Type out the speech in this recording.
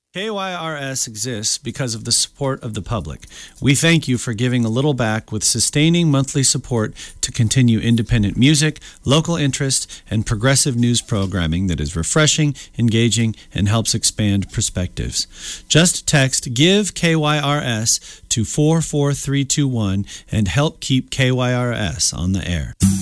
KYRS exists because of the support of the public. We thank you for giving a little back with sustaining monthly support to continue independent music, local interest, and progressive news programming that is refreshing, engaging, and helps expand perspectives. Just text GIVE KYRS to 44321 and help keep KYRS on the air.